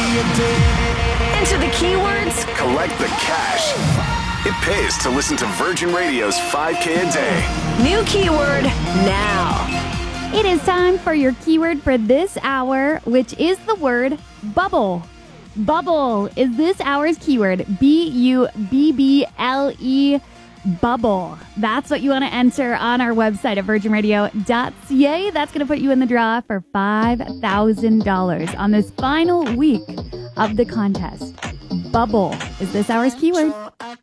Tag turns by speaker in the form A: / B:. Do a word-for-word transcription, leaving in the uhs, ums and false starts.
A: Enter the keywords.
B: Collect the cash. It pays to listen to Virgin Radio's five K a day.
A: New keyword now.
C: It is time for your keyword for this hour, which is the word bubble. Bubble is this hour's keyword. B U B B L E, bubble. That's what you want to enter on our website at virgin radio dot c a. That's going to put you in the draw for five thousand dollars on this final week of the contest. Bubble is this hour's keyword.